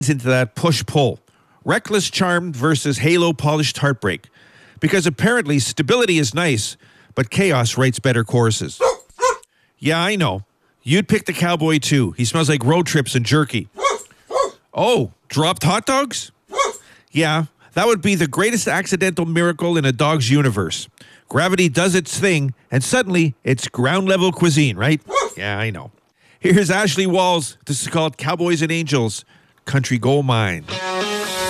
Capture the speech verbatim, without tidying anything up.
into that push-pull. Reckless charm versus halo-polished heartbreak. Because apparently stability is nice, but chaos writes better choruses. Yeah, I know. You'd pick the cowboy too. He smells like road trips and jerky. Oh, dropped hot dogs? Yeah, that would be the greatest accidental miracle in a dog's universe. Gravity does its thing, and suddenly it's ground-level cuisine, right? Yeah, I know. Here's Ashley Walls. This is called Cowboys and Angels, Country Gold Mine.